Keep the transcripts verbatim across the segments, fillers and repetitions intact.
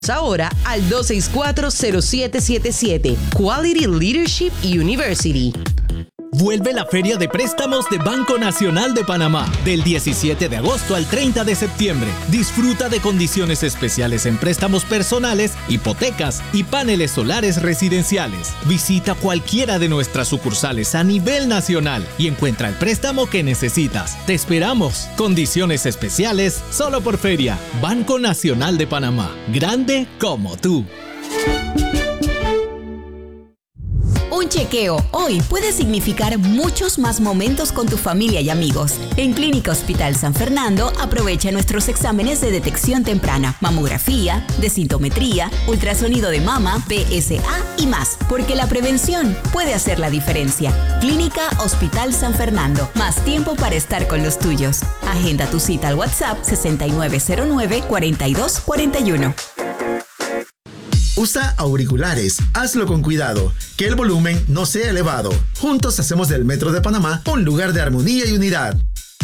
Ahora al dos seis cuatro, cero siete siete siete. Quality Leadership University. Vuelve la Feria de Préstamos de Banco Nacional de Panamá del diecisiete de agosto al treinta de septiembre. Disfruta de condiciones especiales en préstamos personales, hipotecas y paneles solares residenciales. Visita cualquiera de nuestras sucursales a nivel nacional y encuentra el préstamo que necesitas. Te esperamos. Condiciones especiales solo por Feria. Banco Nacional de Panamá. Grande como tú. Un chequeo hoy puede significar muchos más momentos con tu familia y amigos. En Clínica Hospital San Fernando aprovecha nuestros exámenes de detección temprana, mamografía, densitometría, ultrasonido de mama, P S A y más, porque la prevención puede hacer la diferencia. Clínica Hospital San Fernando, más tiempo para estar con los tuyos. Agenda tu cita al WhatsApp sesenta y nueve cero nueve, cuarenta y dos cuarenta y uno. Usa auriculares, hazlo con cuidado, que el volumen no sea elevado. Juntos hacemos del Metro de Panamá un lugar de armonía y unidad.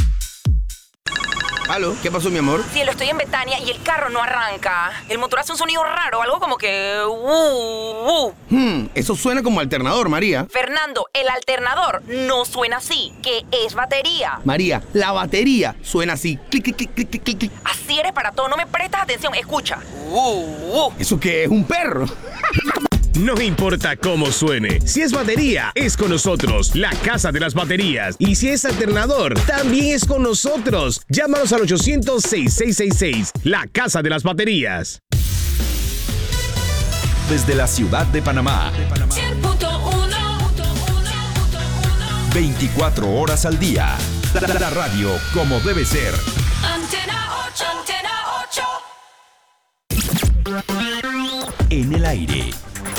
¿Aló? ¿Qué pasó, mi amor? Cielo, estoy en Betania y el carro no arranca. El motor hace un sonido raro, algo como que... Uh, uh. Hmm, eso suena como alternador, María. Fernando, el alternador no suena así, que es batería. María, la batería suena así. Clic, clic, clic, clic, clic, clic. Así eres para todo, no me prestas atención. Escucha. Uh, uh. ¿Eso qué es? ¿Un perro? No importa cómo suene, si es batería, es con nosotros, la Casa de las Baterías. Y si es alternador, también es con nosotros. Llámanos al ochocientos, sesenta y seis sesenta y seis, la Casa de las Baterías. Desde la ciudad de Panamá, cien punto uno, veinticuatro horas al día. La, la radio como debe ser. Antena ocho, Antena ocho. En el aire.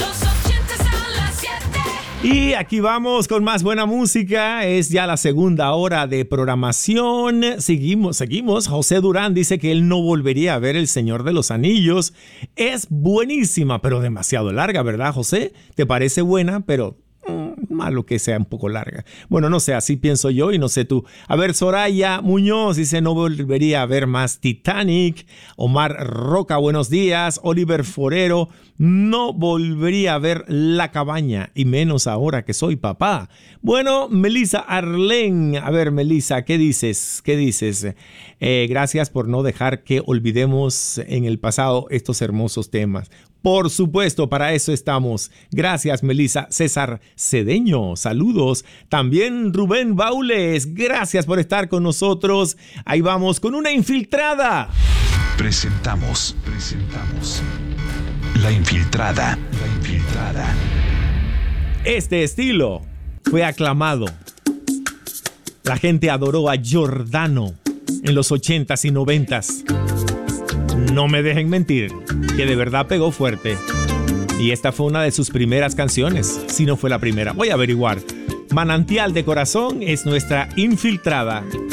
Y aquí vamos con más buena música. Es ya la segunda hora de programación. Seguimos, seguimos. José Durán dice que él no volvería a ver El Señor de los Anillos. Es buenísima, pero demasiado larga, ¿verdad, José? ¿Te parece buena, pero mm, malo que sea un poco larga? Bueno, no sé, así pienso yo y no sé tú. A ver, Soraya Muñoz dice no volvería a ver más Titanic. Omar Roca, buenos días. Oliver Forero, no volvería a ver La Cabaña, y menos ahora que soy papá. Bueno, Melissa Arlen, a ver, Melissa, ¿qué dices? ¿Qué dices? Eh, gracias por no dejar que olvidemos en el pasado estos hermosos temas. Por supuesto, para eso estamos. Gracias, Melissa. César Cedeño, saludos. También Rubén Baules, gracias por estar con nosotros. Ahí vamos con una infiltrada. Presentamos, presentamos. La infiltrada, la infiltrada. Este estilo fue aclamado. La gente adoró a Giordano en los ochentas y noventas. No me dejen mentir, que de verdad pegó fuerte. Y esta fue una de sus primeras canciones, si no fue la primera. Voy a averiguar. Manantial de Corazón es nuestra infiltrada.